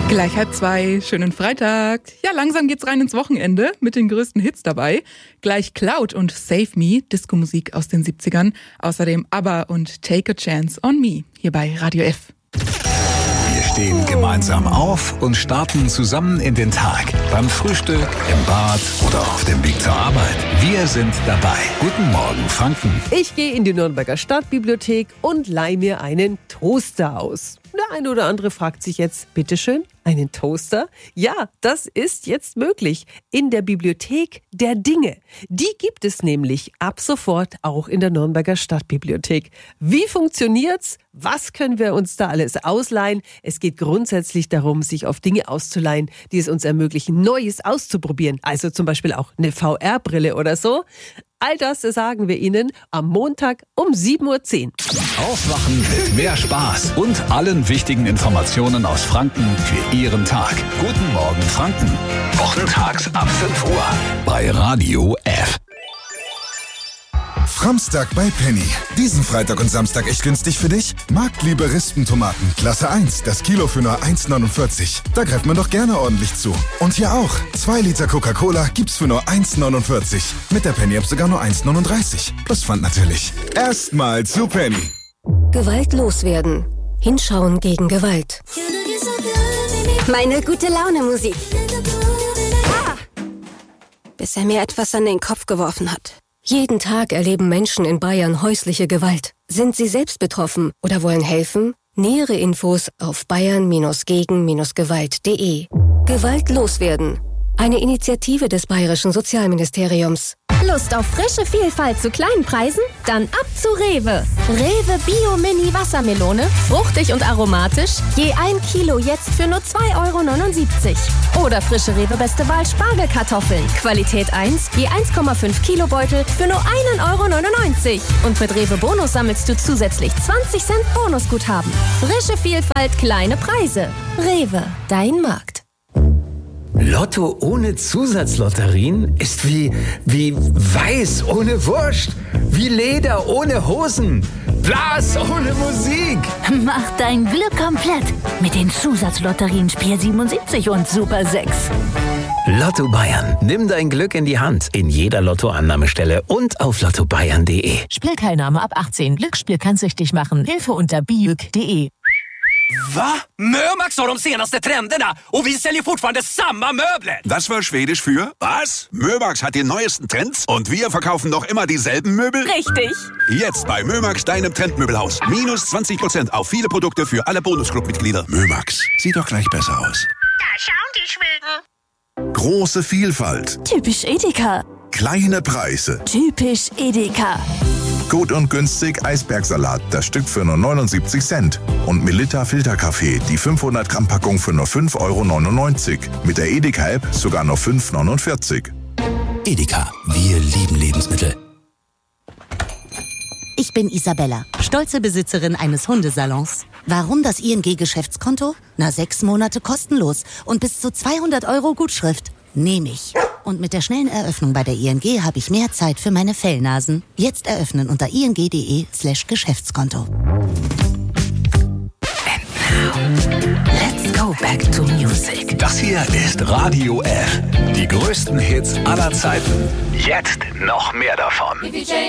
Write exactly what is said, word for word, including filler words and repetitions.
Gleich halb zwei, schönen Freitag. Ja, langsam geht's rein ins Wochenende mit den größten Hits dabei. Gleich Cloud und Save Me, Disco-Musik aus den siebzigern. Außerdem ABBA und Take a Chance on Me, hier bei Radio F. Wir stehen gemeinsam auf und starten zusammen in den Tag. Beim Frühstück, im Bad oder auf dem Weg zur Arbeit. Wir sind dabei. Guten Morgen, Franken. Ich gehe in die Nürnberger Stadtbibliothek und leih mir einen Toaster aus. Der eine oder andere fragt sich jetzt, bitteschön, einen Toaster? Ja, das ist jetzt möglich in der Bibliothek der Dinge. Die gibt es nämlich ab sofort auch in der Nürnberger Stadtbibliothek. Wie funktioniert's? Was können wir uns da alles ausleihen? Es geht grundsätzlich darum, sich auf Dinge auszuleihen, die es uns ermöglichen, Neues auszuprobieren. Also zum Beispiel auch eine V R-Brille oder so. All das sagen wir Ihnen am Montag um sieben Uhr zehn. Aufwachen mit mehr Spaß und allen wichtigen Informationen aus Franken für Ihren Tag. Guten Morgen, Franken. Wochentags ab fünf Uhr bei Radio F. Framstag bei Penny. Diesen Freitag und Samstag echt günstig für dich? Marktliebe Rispentomaten, Klasse eins, das Kilo für nur eins neunundvierzig. Da greift man doch gerne ordentlich zu. Und hier auch, zwei Liter Coca-Cola gibt's für nur eins neunundvierzig. Mit der Penny-App sogar nur eins neununddreißig. Plus Pfand natürlich. Erstmal zu Penny. Gewalt loswerden. Hinschauen gegen Gewalt. Meine gute Laune Musik. Ah! Bis er mir etwas an den Kopf geworfen hat. Jeden Tag erleben Menschen in Bayern häusliche Gewalt. Sind Sie selbst betroffen oder wollen helfen? Nähere Infos auf bayern gegen gewalt punkt de. Gewalt loswerden. Eine Initiative des Bayerischen Sozialministeriums. Lust auf frische Vielfalt zu kleinen Preisen? Dann ab zu Rewe. Rewe Bio Mini Wassermelone, fruchtig und aromatisch, je ein Kilo jetzt für nur zwei Euro neunundsiebzig. Oder frische Rewe Beste Wahl Spargelkartoffeln, Qualität eins, je eins Komma fünf Kilo Beutel für nur ein Euro neunundneunzig. Und mit Rewe Bonus sammelst du zusätzlich zwanzig Cent Bonusguthaben. Frische Vielfalt, kleine Preise. Rewe, dein Markt. Lotto ohne Zusatzlotterien ist wie, wie Weiß ohne Wurst, wie Leder ohne Hosen, Blas ohne Musik. Mach dein Glück komplett mit den Zusatzlotterien Spiel siebenundsiebzig und Super sechs. Lotto Bayern. Nimm dein Glück in die Hand. In jeder Lottoannahmestelle und auf lotto bayern punkt de. Spielteilnahme ab achtzehn. Glücksspiel kann süchtig machen. Hilfe unter bijuk punkt de. Va? Mömax har de senaste trenderna och vi säljer fortfarande samma möbler. Das war Schwedisch für was? Mömax hat die neuesten Trends und wir verkaufen noch immer dieselben Möbel? Richtig. Jetzt bei Mömax, deinem Trendmöbelhaus. Minus zwanzig Prozent auf viele Produkte für alle Bonusclub-Mitglieder. Mömax, sieht doch gleich besser aus. Da schauen die Schweden. Große Vielfalt. Typisch Edeka. Kleine Preise. Typisch Edeka. Gut und günstig Eisbergsalat, das Stück für nur neunundsiebzig Cent. Und Melitta Filterkaffee, die fünfhundert Gramm Packung für nur fünf Euro neunundneunzig. Mit der Edeka-App sogar nur fünf Euro neunundvierzig. Edeka, wir lieben Lebensmittel. Ich bin Isabella, stolze Besitzerin eines Hundesalons. Warum das I N G-Geschäftskonto? Na, sechs Monate kostenlos und bis zu zweihundert Euro Gutschrift. Nehme ich. Und mit der schnellen Eröffnung bei der I N G habe ich mehr Zeit für meine Fellnasen. Jetzt eröffnen unter ing.de slash Geschäftskonto. And now, let's go back to music. Das hier ist Radio F. Die größten Hits aller Zeiten. Jetzt noch mehr davon.